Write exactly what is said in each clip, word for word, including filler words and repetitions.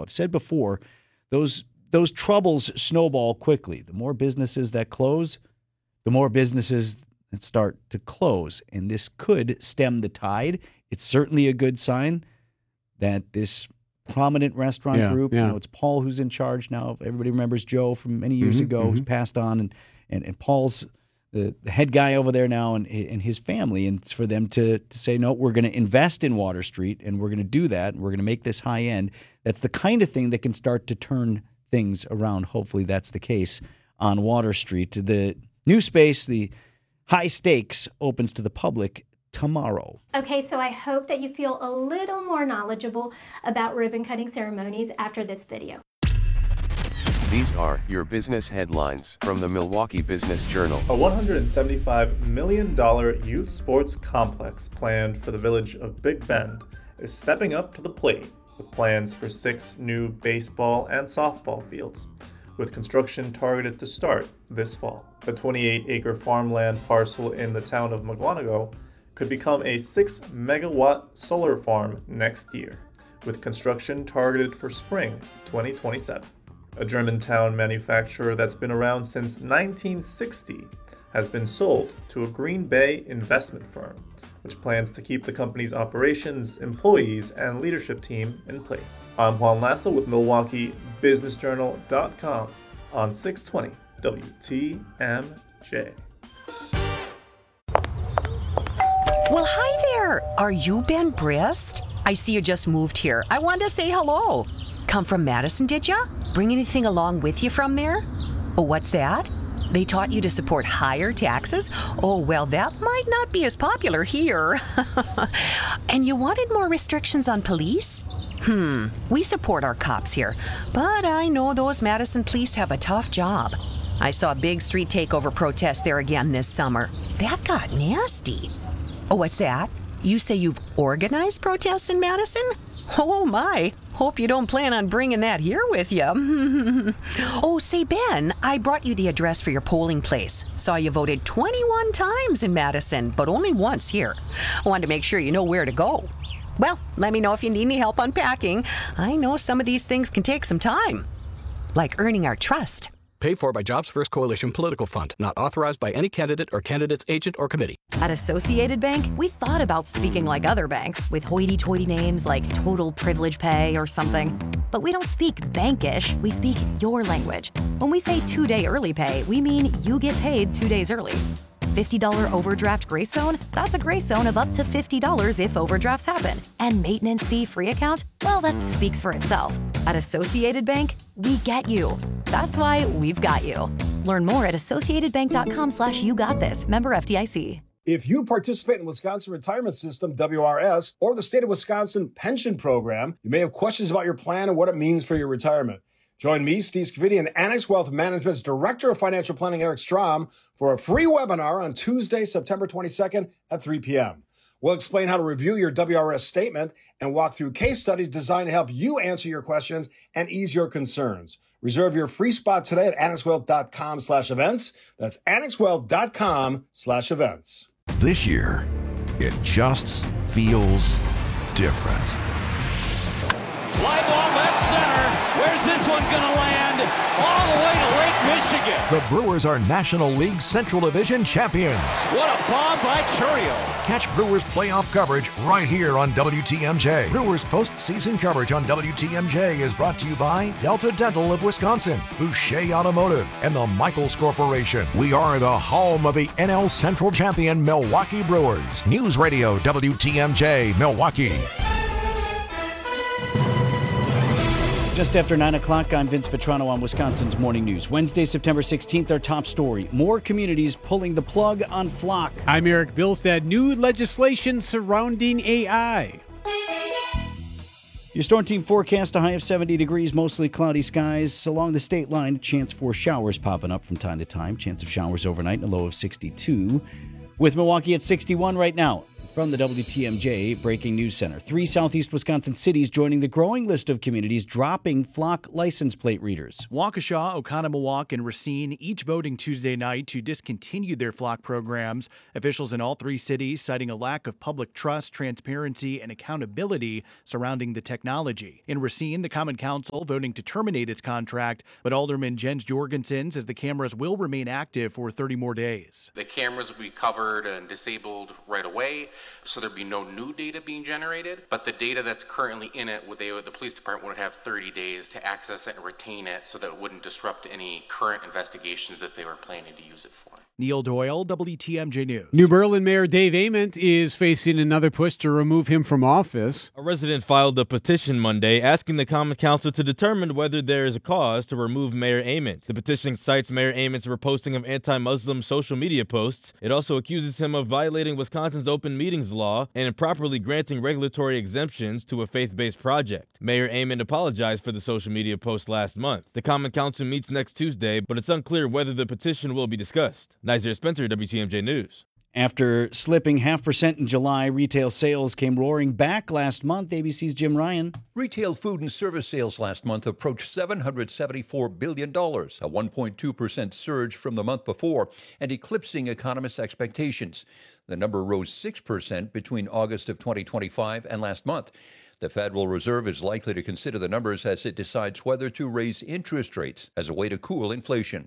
I've said before, those those troubles snowball quickly. The more businesses that close, the more businesses that start to close. And this could stem the tide. It's certainly a good sign that this prominent restaurant yeah, group, yeah. you know, it's Paul who's in charge now. Everybody remembers Joe from many years mm-hmm, ago mm-hmm. who's passed on. And, and, and Paul's the, the head guy over there now and, and his family. And it's for them to, to say, no, we're going to invest in Water Street and we're going to do that. And we're going to make this high end. That's the kind of thing that can start to turn things around. Hopefully that's the case on Water Street. The new space, the high stakes, opens to the public tomorrow. Okay, so I hope that you feel a little more knowledgeable about ribbon cutting ceremonies after this video. These are your business headlines from the Milwaukee Business Journal. A one hundred seventy-five million dollars youth sports complex planned for the village of Big Bend is stepping up to the plate with plans for six new baseball and softball fields, with construction targeted to start this fall. The twenty-eight acre farmland parcel in the town of Mugwanago could become a six megawatt solar farm next year, with construction targeted for spring twenty twenty-seven. A Germantown manufacturer that's been around since nineteen sixty has been sold to a Green Bay investment firm, which plans to keep the company's operations, employees, and leadership team in place. I'm Juan Lassa with Milwaukee Business Journal dot com on six twenty W T M J. Well, hi there. Are you Ben Brist? I see you just moved here. I wanted to say hello. Come from Madison, did ya? Bring anything along with you from there? Oh, what's that? They taught you to support higher taxes? Oh, well, that might not be as popular here. And you wanted more restrictions on police? Hmm, we support our cops here, but I know those Madison police have a tough job. I saw a big street takeover protest there again this summer. That got nasty. Oh, what's that? You say you've organized protests in Madison? Oh my, hope you don't plan on bringing that here with you. Oh, say Ben, I brought you the address for your polling place. Saw you voted twenty-one times in Madison, but only once here. I wanted to make sure you know where to go. Well, let me know if you need any help unpacking. I know some of these things can take some time, like earning our trust. Paid for by Jobs First Coalition Political Fund. Not authorized by any candidate or candidate's agent or committee. At Associated Bank, we thought about speaking like other banks with hoity-toity names like Total Privilege Pay or something. But we don't speak bankish, we speak your language. When we say two-day early pay, we mean you get paid two days early. fifty dollars overdraft grace zone? That's a grace zone of up to fifty dollars if overdrafts happen. And maintenance fee-free account? Well, that speaks for itself. At Associated Bank, we get you. That's why we've got you. Learn more at associatedbank.com slash you got this. Member F D I C. If you participate in Wisconsin Retirement System, W R S, or the State of Wisconsin Pension Program, you may have questions about your plan and what it means for your retirement. Join me, Steve Scavidi, and Annex Wealth Management's Director of Financial Planning, Eric Strom, for a free webinar on Tuesday, September twenty-second at three p.m. We'll explain how to review your W R S statement and walk through case studies designed to help you answer your questions and ease your concerns. Reserve your free spot today at annexwealth.com slash events. That's annexwealth.com slash events. This year, it just feels different. Fly ball left center. Where's this one going to land? All the way to Lake Michigan. The Brewers are National League Central Division champions. What a bomb by Churio. Catch Brewers playoff coverage right here on W T M J. Brewers postseason coverage on W T M J is brought to you by Delta Dental of Wisconsin, Boucher Automotive, and the Michaels Corporation. We are the home of the N L Central champion Milwaukee Brewers. News Radio W T M J, Milwaukee. Just after nine o'clock, I'm Vince Vitrano on Wisconsin's Morning News. Wednesday, September sixteenth, our top story. More communities pulling the plug on Flock. I'm Eric Bilstad. New legislation surrounding A I. Your Storm Team forecast, a high of seventy degrees, mostly cloudy skies. Along the state line, a chance for showers popping up from time to time. Chance of showers overnight, a low of sixty-two. With Milwaukee at sixty-one right now. From the W T M J Breaking News Center, three southeast Wisconsin cities joining the growing list of communities dropping flock license plate readers. Waukesha, Oconomowoc, and Racine each voting Tuesday night to discontinue their flock programs. Officials in all three cities citing a lack of public trust, transparency, and accountability surrounding the technology. In Racine, the Common Council voting to terminate its contract, but Alderman Jens Jorgensen says the cameras will remain active for thirty more days. The cameras will be covered and disabled right away, so there'd be no new data being generated, but the data that's currently in it, would they, the police department would have thirty days to access it and retain it so that it wouldn't disrupt any current investigations that they were planning to use it for. Neil Doyle, W T M J News. New Berlin Mayor Dave Ament is facing another push to remove him from office. A resident filed a petition Monday asking the Common Council to determine whether there is a cause to remove Mayor Ament. The petition cites Mayor Ament's reposting of anti-Muslim social media posts. It also accuses him of violating Wisconsin's open meetings law and improperly granting regulatory exemptions to a faith-based project. Mayor Ament apologized for the social media post last month. The Common Council meets next Tuesday, but it's unclear whether the petition will be discussed. Nazir Spencer, W T M J News. After slipping half percent in July, retail sales came roaring back last month. A B C's Jim Ryan. Retail food and service sales last month approached seven hundred seventy-four billion dollars, a one point two percent surge from the month before, and eclipsing economists' expectations. The number rose six percent between August of twenty twenty-five and last month. The Federal Reserve is likely to consider the numbers as it decides whether to raise interest rates as a way to cool inflation.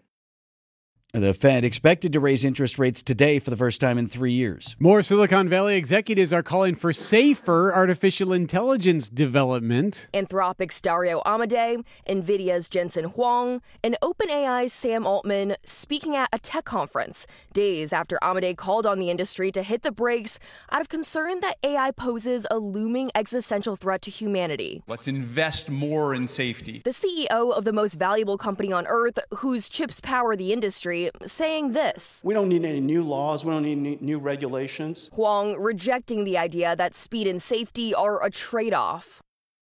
The Fed expected to raise interest rates today for the first time in three years. More Silicon Valley executives are calling for safer artificial intelligence development. Anthropic's Dario Amodei, NVIDIA's Jensen Huang, and OpenAI's Sam Altman speaking at a tech conference days after Amodei called on the industry to hit the brakes out of concern that A I poses a looming existential threat to humanity. Let's invest more in safety. The C E O of the most valuable company on earth, whose chips power the industry, saying this. We don't need any new laws. We don't need any new regulations. Huang rejecting the idea that speed and safety are a trade-off.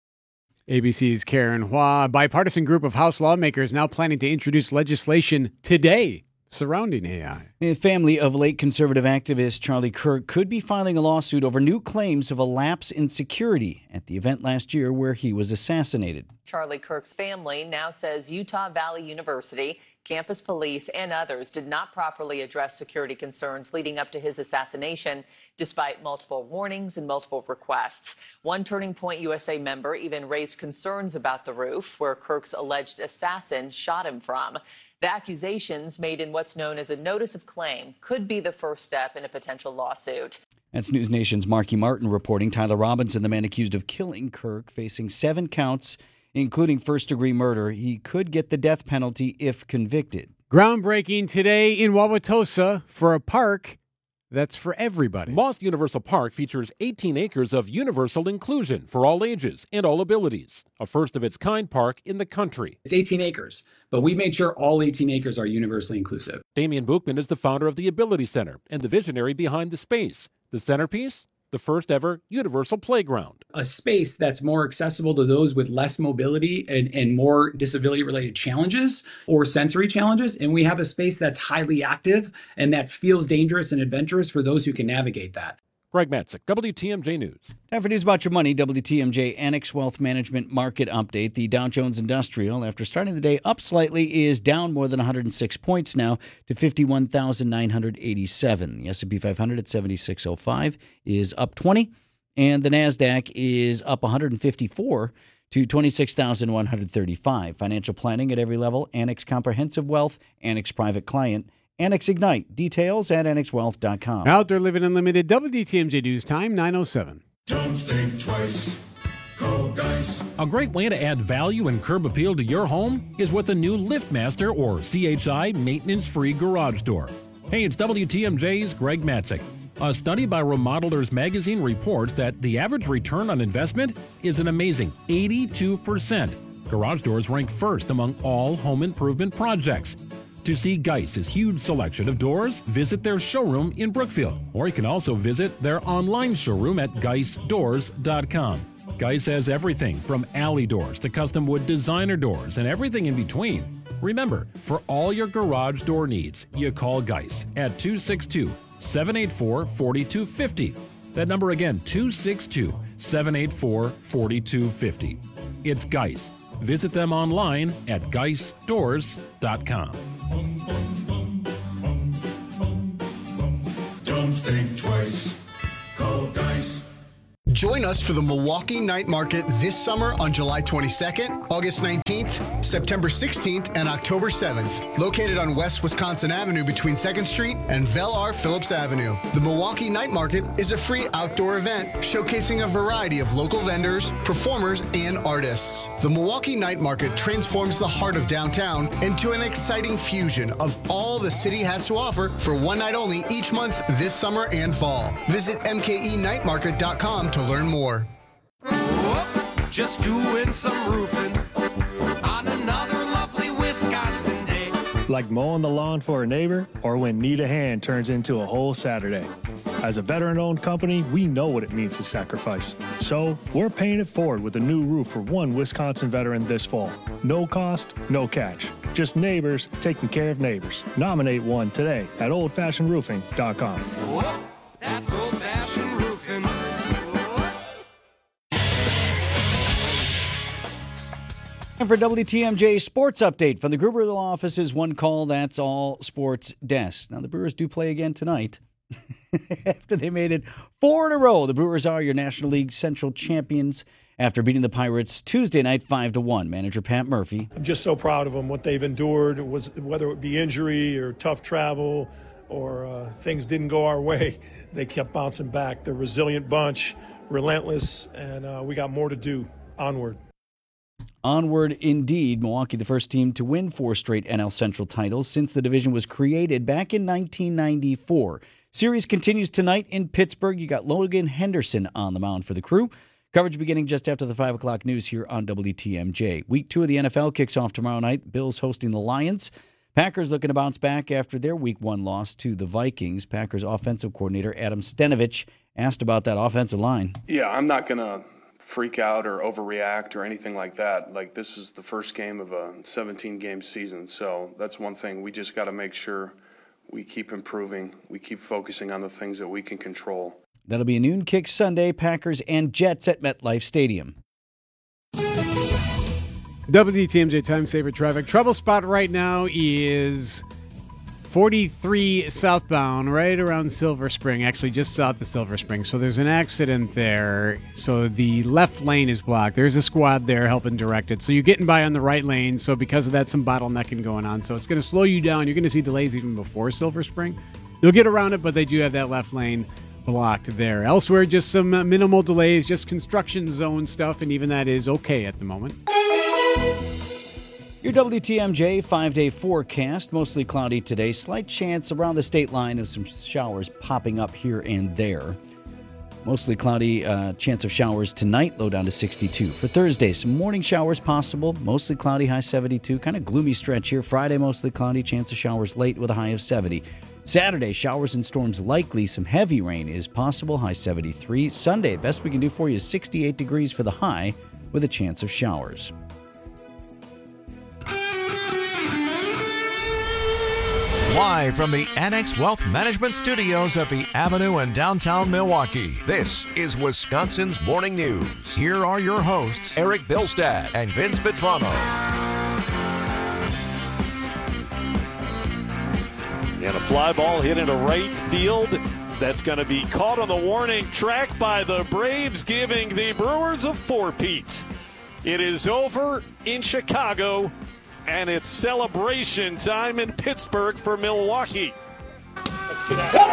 A B C's Karen Hua. A bipartisan group of House lawmakers now planning to introduce legislation today surrounding A I. The family of late conservative activist Charlie Kirk could be filing a lawsuit over new claims of a lapse in security at the event last year where he was assassinated. Charlie Kirk's family now says Utah Valley University, campus police, and others did not properly address security concerns leading up to his assassination, despite multiple warnings and multiple requests. One Turning Point U S A member even raised concerns about the roof where Kirk's alleged assassin shot him from. The accusations, made in what's known as a notice of claim, could be the first step in a potential lawsuit. That's News Nation's Marky Martin reporting. Tyler Robinson, the man accused of killing Kirk, facing seven counts, including first-degree murder. He could get the death penalty if convicted. Groundbreaking today in Wauwatosa for a park that's for everybody. Moss Universal Park features eighteen acres of universal inclusion for all ages and all abilities. A first-of-its-kind park in the country. It's eighteen acres, but we made sure all eighteen acres are universally inclusive. Damian Bookman is the founder of the Ability Center and the visionary behind the space. The centerpiece? The first ever universal playground. A space that's more accessible to those with less mobility and, and more disability related challenges or sensory challenges. And we have a space that's highly active and that feels dangerous and adventurous for those who can navigate that. Greg Matzik, W T M J News. Time for news about your money. W T M J Annex Wealth Management Market Update. The Dow Jones Industrial, after starting the day up slightly, is down more than one hundred six points now to fifty-one thousand nine hundred eighty-seven. The S and P five hundred at seventy-six oh five is up twenty, and the NASDAQ is up one hundred fifty-four to twenty-six thousand one hundred thirty-five. Financial planning at every level. Annex Comprehensive Wealth, Annex Private Client, Annex Ignite. Details at annex wealth dot com. Outdoor Living Unlimited, W T M J News Time, nine oh seven. Don't think twice. Call Geis. A great way to add value and curb appeal to your home is with a new LiftMaster or C H I maintenance-free garage door. Hey, it's W T M J's Greg Matzik. A study by Remodelers Magazine reports that the average return on investment is an amazing eighty-two percent. Garage doors rank first among all home improvement projects. To see Geis's huge selection of doors, visit their showroom in Brookfield, or you can also visit their online showroom at geis doors dot com. Geis has everything from alley doors to custom wood designer doors and everything in between. Remember, for all your garage door needs, you call Geis at two six two, seven eight four, four two five zero That number again, two six two, seven eight four, four two five zero. It's Geis. Visit them online at geis doors dot com. Don't think twice. Call Geis. Join us for the Milwaukee Night Market this summer on July twenty-second, August nineteenth, September sixteenth, and October seventh. Located on West Wisconsin Avenue between second Street and Vel R. Phillips Avenue. The Milwaukee Night Market is a free outdoor event showcasing a variety of local vendors, performers, and artists. The Milwaukee Night Market transforms the heart of downtown into an exciting fusion of all the city has to offer for one night only each month this summer and fall. Visit m k e night market dot com to learn more. Just doing some roofing on another lovely Wisconsin day. Like mowing the lawn for a neighbor, or when need a hand turns into a whole Saturday. As a veteran-owned company, we know what it means to sacrifice. So, we're paying it forward with a new roof for one Wisconsin veteran this fall. No cost, no catch. Just neighbors taking care of neighbors. Nominate one today at old fashioned roofing dot com. Whoop, that's old-fashioned roofing. And for W T M J Sports Update from the Gruber Law Office's One Call, That's All Sports Desk. Now, the Brewers do play again tonight. After they made it four in a row, the Brewers are your National League Central champions after beating the Pirates Tuesday night five to one. Manager Pat Murphy. I'm just so proud of them, what they've endured, was whether it be injury or tough travel or uh, things didn't go our way. They kept bouncing back. They're a resilient bunch, relentless, and uh, we got more to do. Onward. Onward indeed. Milwaukee, the first team to win four straight N L Central titles since the division was created back in nineteen ninety-four. Series continues tonight in Pittsburgh. You got Logan Henderson on the mound for the Crew. Coverage beginning just after the five o'clock news here on W T M J. Week two of the N F L kicks off tomorrow night. Bills hosting the Lions. Packers looking to bounce back after their week one loss to the Vikings. Packers offensive coordinator Adam Stenavich asked about that offensive line. Yeah, I'm not going to freak out or overreact or anything like that. Like, this is the first game of a seventeen-game season, so that's one thing. We just got to make sure we keep improving. We keep focusing on the things that we can control. That'll be a noon kick Sunday, Packers and Jets at MetLife Stadium. W T M J Time Saver Traffic. Trouble spot right now is forty-three southbound, right around Silver Spring, actually just south of Silver Spring. So there's an accident there. So the left lane is blocked. There's a squad there helping direct it. So you're getting by on the right lane. So because of that, some bottlenecking going on. So it's going to slow you down. You're going to see delays even before Silver Spring. You'll get around it, but they do have that left lane blocked there. Elsewhere, just some minimal delays, just construction zone stuff, and even that is okay at the moment. Your W T M J five-day forecast, mostly cloudy today. Slight chance around the state line of some showers popping up here and there. Mostly cloudy, uh, chance of showers tonight, low down to sixty-two. For Thursday, some morning showers possible, mostly cloudy, high seventy-two. Kind of gloomy stretch here. Friday, mostly cloudy, chance of showers late with a high of seventy. Saturday, showers and storms likely. Some heavy rain is possible, high seventy-three. Sunday, best we can do for you is sixty-eight degrees for the high with a chance of showers. Live from the Annex Wealth Management Studios at the Avenue in downtown Milwaukee, this is Wisconsin's Morning News. Here are your hosts, Eric Bilstad and Vince Vitrano. And a fly ball hit into right field. That's going to be caught on the warning track by the Braves, giving the Brewers a four-peat. It is over in Chicago. And it's celebration time in Pittsburgh for Milwaukee. Let's get out.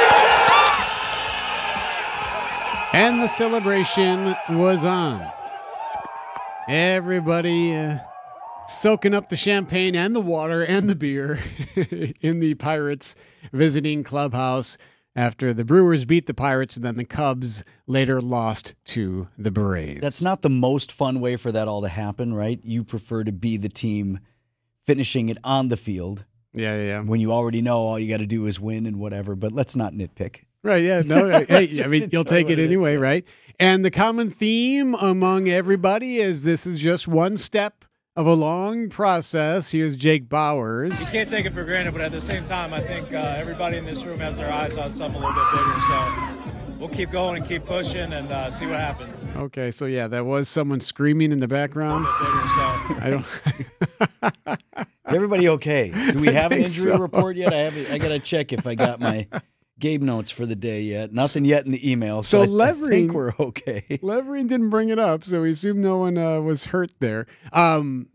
And the celebration was on. Everybody uh, soaking up the champagne and the water and the beer in the Pirates visiting clubhouse after the Brewers beat the Pirates and then the Cubs later lost to the Braves. That's not the most fun way for that all to happen, right? You prefer to be the team finishing it on the field. Yeah, yeah. When you already know all you got to do is win and whatever, but let's not nitpick. Right, yeah. No, hey, I mean, you'll take it anyway, right? And the common theme among everybody is this is just one step of a long process. Here's Jake Bowers. You can't take it for granted, but at the same time, I think uh, everybody in this room has their eyes on something a little bit bigger. So we'll keep going and keep pushing and uh, see what happens. Okay, so yeah, that was someone screaming in the background. I don't. Is everybody okay? Do we I have an think injury so. report yet? I have. I got to check if I got my Gabe notes for the day yet. Nothing yet in the email. So So, I, Levering, I think we're okay. Levering didn't bring it up, so we assume no one uh, was hurt there. Um,